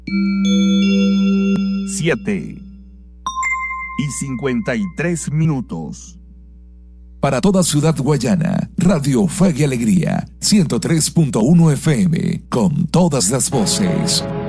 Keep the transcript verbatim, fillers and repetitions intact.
Siete y cincuenta y tres minutos. Para toda Ciudad Guayana, Radio Fe y Alegría, ciento tres punto uno F M, con todas las voces.